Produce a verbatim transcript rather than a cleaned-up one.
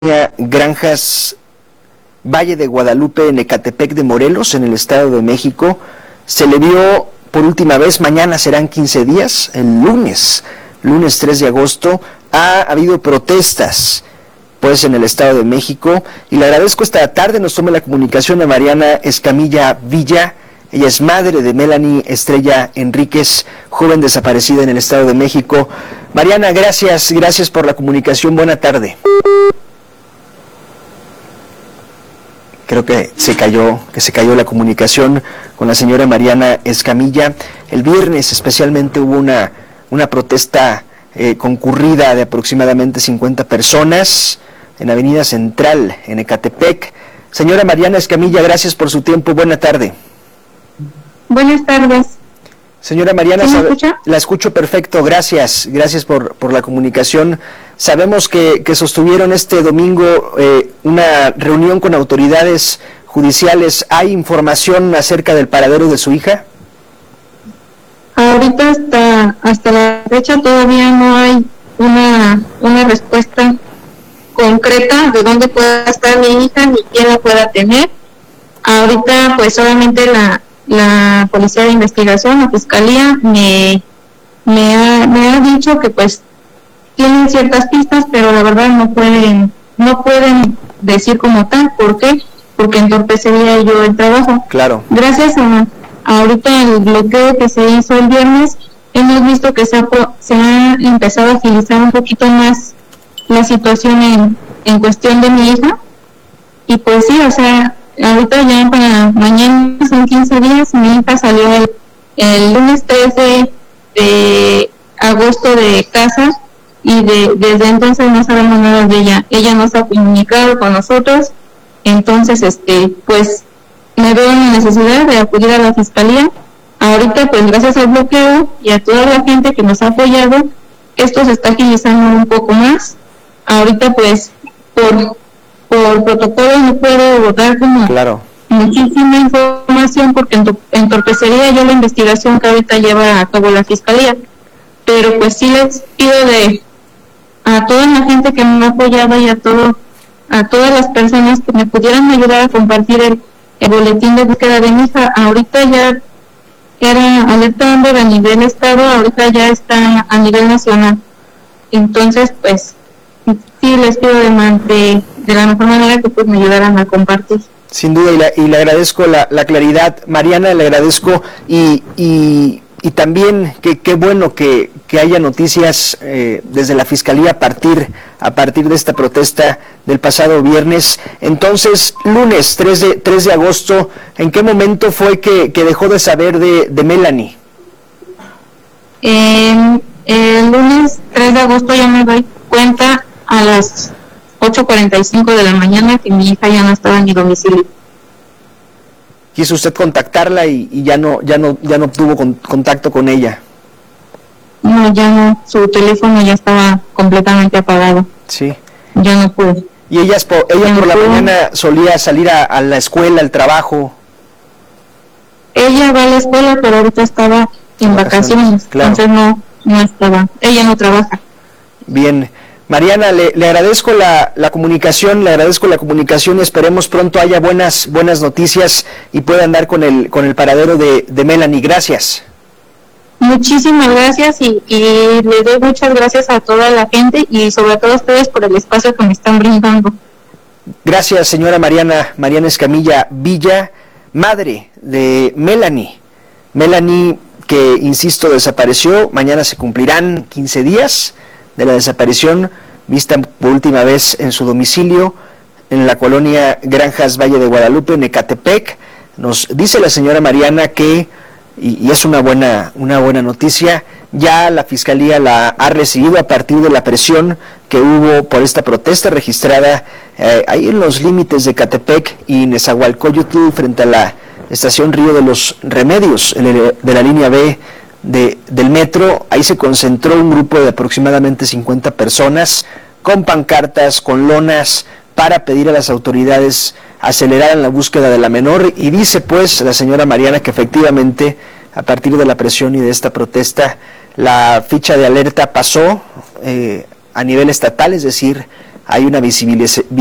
Granjas Valle de Guadalupe en Ecatepec de Morelos, en el Estado de México. Se le vio por última vez, mañana serán quince días, el lunes, lunes tres de agosto. Ha habido protestas, pues, en el Estado de México, y le agradezco esta tarde, nos tome la comunicación a Mariana Escamilla Villa. Ella es madre de Melanie Estrella Enríquez, joven desaparecida en el Estado de México. Mariana, gracias, gracias por la comunicación, buena tarde. Creo que se cayó, que se cayó la comunicación con la señora Mariana Escamilla. El viernes especialmente hubo una, una protesta eh, concurrida de aproximadamente cincuenta personas en Avenida Central, en Ecatepec. Señora Mariana Escamilla, gracias por su tiempo, buena tarde. Buenas tardes. Señora Mariana, ¿Sí me sabe, escucha? La escucho perfecto, gracias, gracias por, por la comunicación. Sabemos que, que sostuvieron este domingo eh, una reunión con autoridades judiciales. ¿Hay información acerca del paradero de su hija? Ahorita hasta, hasta la fecha todavía no hay una, una respuesta concreta de dónde pueda estar mi hija ni quién la pueda tener. Ahorita pues solamente la, la Policía de Investigación, la Fiscalía, me, me, ha, me ha dicho que pues tienen ciertas pistas, pero la verdad no pueden, no pueden decir como tal. ¿Por qué? Porque entorpecería yo el trabajo. Claro. Gracias a, a ahorita el bloqueo que se hizo el viernes, hemos visto que se ha, se ha empezado a agilizar un poquito más la situación en, en cuestión de mi hija. Y pues sí, o sea, ahorita ya para mañana son quince días, mi hija salió el, el lunes tres de agosto de casa, y de, desde entonces no sabemos nada de ella. Ella no se ha comunicado con nosotros, entonces este pues me veo en la necesidad de acudir a la Fiscalía. Ahorita pues gracias al bloqueo y a toda la gente que nos ha apoyado, esto se está agilizando un poco más. Ahorita pues por, por protocolo no puedo dar como claro. muchísima información porque entorpecería yo la investigación que ahorita lleva a cabo la Fiscalía. Pero pues sí les pido de a toda la gente que me ha apoyado y a todo a todas las personas que me pudieran ayudar a compartir el, el boletín de búsqueda de mi hija. Ahorita ya era alerta Amber a nivel estado, ahorita ya está a nivel nacional. Entonces pues sí les pido de, de, de la mejor manera que pues me ayudaran a compartir. Sin duda, y, la, y le agradezco la, la claridad, Mariana, le agradezco, y, y, y también que qué bueno que, que haya noticias eh, desde la Fiscalía a partir, a partir de esta protesta del pasado viernes. Entonces, lunes tres de agosto, ¿en qué momento fue que, que dejó de saber de, de Melanie? Eh, el lunes tres de agosto ya me doy cuenta a las ocho cuarenta y cinco de la mañana que mi hija ya no estaba en mi domicilio. Quiso usted contactarla y, y ya no ya no ya no tuvo con, contacto con ella. No, ya no, su teléfono ya estaba completamente apagado. Sí. Ya no pude. Y ella por, ella ya por no la pude. mañana solía salir a, a la escuela, al trabajo. Ella va a la escuela, pero ahorita estaba en vacaciones, vacaciones claro. Entonces no no estaba. Ella no trabaja. Bien. Mariana, le, le agradezco la, la comunicación, le agradezco la comunicación y esperemos pronto haya buenas buenas noticias y puedan dar con el con el paradero de, de Melanie. Gracias. Muchísimas gracias y, y le doy muchas gracias a toda la gente y sobre todo a ustedes por el espacio que me están brindando. Gracias, señora Mariana, Mariana Escamilla Villa, madre de Melanie. Melanie, que, insisto, desapareció. Mañana se cumplirán quince días de la desaparición, vista por última vez en su domicilio en la colonia Granjas Valle de Guadalupe, en Ecatepec. Nos dice la señora Mariana que, y, y es una buena, una buena noticia, ya la Fiscalía la ha recibido a partir de la presión que hubo por esta protesta registrada eh, ahí en los límites de Ecatepec y Nezahualcóyotl, frente a la estación Río de los Remedios, de la línea B De, del metro. Ahí se concentró un grupo de aproximadamente cincuenta personas con pancartas, con lonas, para pedir a las autoridades aceleraran la búsqueda de la menor. Y dice pues la señora Mariana que efectivamente a partir de la presión y de esta protesta la ficha de alerta pasó eh, a nivel estatal, es decir, hay una visibilización